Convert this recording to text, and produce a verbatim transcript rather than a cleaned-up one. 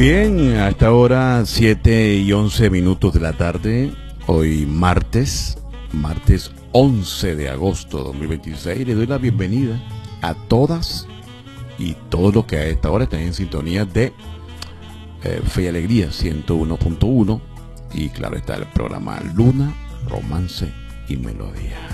Bien, a esta hora siete y once minutos de la tarde, hoy martes, martes once de agosto de dos mil veintiséis, le doy la bienvenida a todas y todos los que a esta hora están en sintonía de eh, Fe y Alegría ciento uno punto uno y claro está el programa Luna, Romance y Melodía.